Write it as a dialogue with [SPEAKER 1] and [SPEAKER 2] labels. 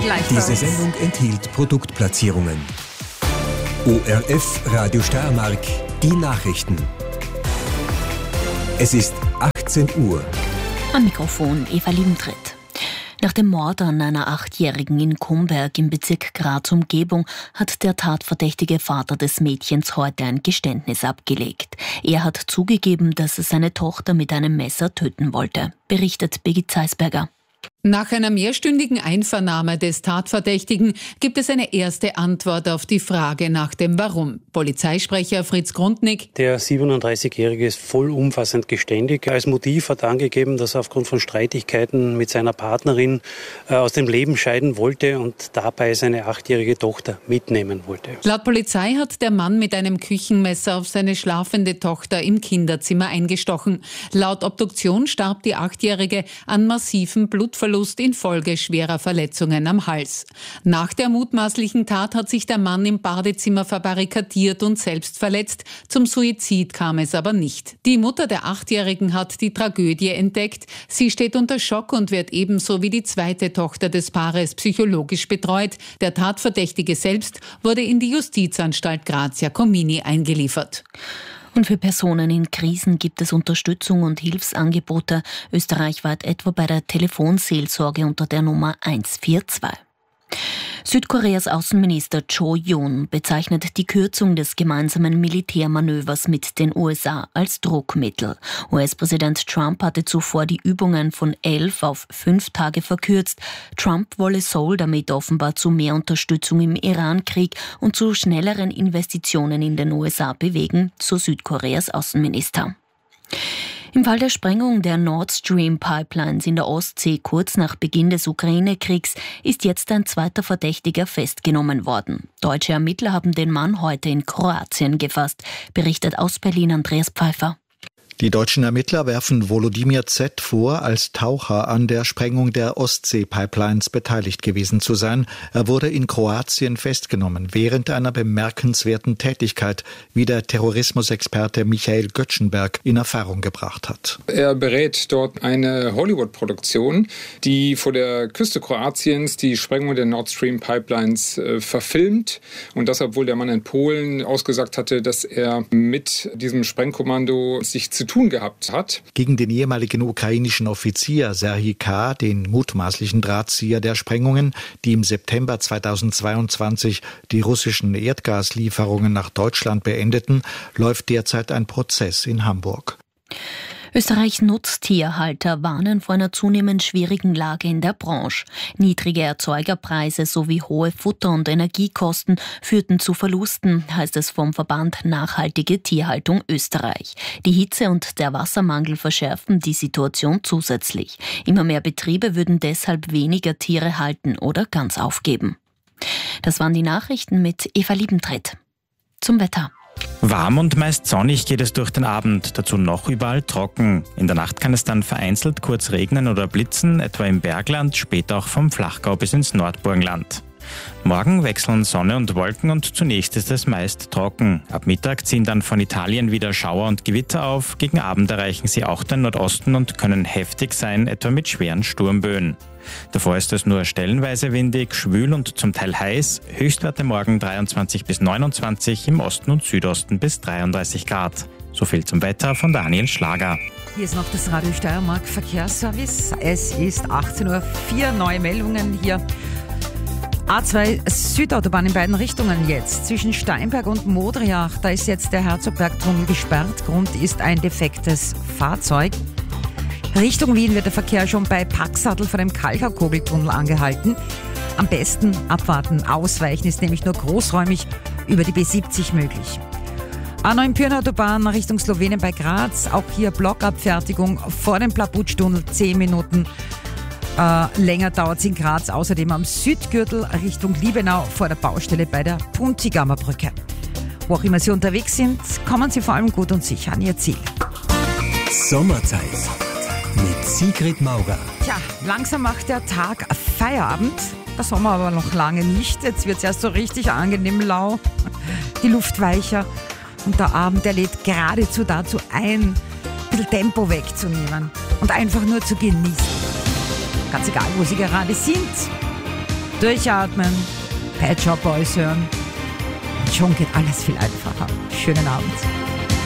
[SPEAKER 1] gleich bei
[SPEAKER 2] Diese
[SPEAKER 1] uns.
[SPEAKER 2] Sendung enthielt Produktplatzierungen. ORF Radio Steiermark, die Nachrichten. Es ist 18 Uhr.
[SPEAKER 3] Am Mikrofon Eva Liebentritt. Nach dem Mord an einer 8-Jährigen in Kumberg im Bezirk Graz-Umgebung hat der tatverdächtige Vater des Mädchens heute ein Geständnis abgelegt. Er hat zugegeben, dass er seine Tochter mit einem Messer töten wollte, berichtet Birgit Zeisberger.
[SPEAKER 4] Nach einer mehrstündigen Einvernahme des Tatverdächtigen gibt es eine erste Antwort auf die Frage nach dem Warum. Polizeisprecher Fritz Grundnick.
[SPEAKER 5] Der 37-Jährige ist vollumfassend geständig. Als Motiv hat er angegeben, dass er aufgrund von Streitigkeiten mit seiner Partnerin aus dem Leben scheiden wollte und dabei seine 8-jährige Tochter mitnehmen wollte.
[SPEAKER 4] Laut Polizei hat der Mann mit einem Küchenmesser auf seine schlafende Tochter im Kinderzimmer eingestochen. Laut Obduktion starb die 8-Jährige an massivem Blutverlust infolge schwerer Verletzungen am Hals. Nach der mutmaßlichen Tat hat sich der Mann im Badezimmer verbarrikadiert und selbst verletzt. Zum Suizid kam es aber nicht. Die Mutter der 8-Jährigen hat die Tragödie entdeckt. Sie steht unter Schock und wird ebenso wie die zweite Tochter des Paares psychologisch betreut. Der Tatverdächtige selbst wurde in die Justizanstalt Grazia Comini eingeliefert.
[SPEAKER 3] Und für Personen in Krisen gibt es Unterstützung und Hilfsangebote österreichweit etwa bei der Telefonseelsorge unter der Nummer 142. Südkoreas Außenminister Cho Yoon bezeichnet die Kürzung des gemeinsamen Militärmanövers mit den USA als Druckmittel. US-Präsident Trump hatte zuvor die Übungen von 11 auf 5 Tage verkürzt. Trump wolle Seoul damit offenbar zu mehr Unterstützung im Iran-Krieg und zu schnelleren Investitionen in den USA bewegen, so Südkoreas Außenminister. Im Fall der Sprengung der Nord Stream Pipelines in der Ostsee kurz nach Beginn des Ukraine-Kriegs ist jetzt ein zweiter Verdächtiger festgenommen worden. Deutsche Ermittler haben den Mann heute in Kroatien gefasst, berichtet aus Berlin Andreas Pfeiffer.
[SPEAKER 6] Die deutschen Ermittler werfen Volodymyr Z. vor, als Taucher an der Sprengung der Ostsee-Pipelines beteiligt gewesen zu sein. Er wurde in Kroatien festgenommen, während einer bemerkenswerten Tätigkeit, wie der Terrorismusexperte Michael Göttschenberg in Erfahrung gebracht hat.
[SPEAKER 7] Er berät dort eine Hollywood-Produktion, die vor der Küste Kroatiens die Sprengung der Nord Stream Pipelines verfilmt. Und das, obwohl der Mann in Polen ausgesagt hatte, dass er mit diesem Sprengkommando sich zu tun gehabt hat.
[SPEAKER 6] Gegen den ehemaligen ukrainischen Offizier Serhij K., den mutmaßlichen Drahtzieher der Sprengungen, die im September 2022 die russischen Erdgaslieferungen nach Deutschland beendeten, läuft derzeit ein Prozess in Hamburg.
[SPEAKER 3] Österreichs Nutztierhalter warnen vor einer zunehmend schwierigen Lage in der Branche. Niedrige Erzeugerpreise sowie hohe Futter- und Energiekosten führten zu Verlusten, heißt es vom Verband Nachhaltige Tierhaltung Österreich. Die Hitze und der Wassermangel verschärfen die Situation zusätzlich. Immer mehr Betriebe würden deshalb weniger Tiere halten oder ganz aufgeben. Das waren die Nachrichten mit Eva Liebentritt. Zum Wetter.
[SPEAKER 8] Warm und meist sonnig geht es durch den Abend, dazu noch überall trocken. In der Nacht kann es dann vereinzelt kurz regnen oder blitzen, etwa im Bergland, später auch vom Flachgau bis ins Nordburgenland. Morgen wechseln Sonne und Wolken und zunächst ist es meist trocken. Ab Mittag ziehen dann von Italien wieder Schauer und Gewitter auf. Gegen Abend erreichen sie auch den Nordosten und können heftig sein, etwa mit schweren Sturmböen. Davor ist es nur stellenweise windig, schwül und zum Teil heiß. Höchstwerte morgen 23 bis 29, im Osten und Südosten bis 33 Grad. So viel zum Wetter von Daniel Schlager.
[SPEAKER 1] Hier ist noch das Radio Steiermark Verkehrsservice. Es ist 18:04 Uhr, neue Meldungen hier. A2 Südautobahn in beiden Richtungen jetzt. Zwischen Steinberg und Modriach, da ist jetzt der Herzogbergtunnel gesperrt. Grund ist ein defektes Fahrzeug. Richtung Wien wird der Verkehr schon bei Paxatl vor dem Kalkaukogeltunnel angehalten. Am besten abwarten, ausweichen ist nämlich nur großräumig über die B70 möglich. A9 Pirna-Autobahn Richtung Slowenien bei Graz, auch hier Blockabfertigung vor dem Plaputsch-Tunnel, 10 Minuten. Länger dauert es in Graz, außerdem am Südgürtel Richtung Liebenau vor der Baustelle bei der Puntigamer Brücke. Wo auch immer Sie unterwegs sind, kommen Sie vor allem gut und sicher an Ihr Ziel.
[SPEAKER 2] Sommerzeit mit Sigrid Maurer.
[SPEAKER 1] Tja, langsam macht der Tag Feierabend. Der Sommer aber noch lange nicht. Jetzt wird es erst so richtig angenehm lau, die Luft weicher. Und der Abend, der lädt geradezu dazu ein, ein bisschen Tempo wegzunehmen und einfach nur zu genießen. Ganz egal, wo Sie gerade sind. durchatmen, Pet Shop Boys hören. Und schon geht alles viel einfacher. Schönen Abend.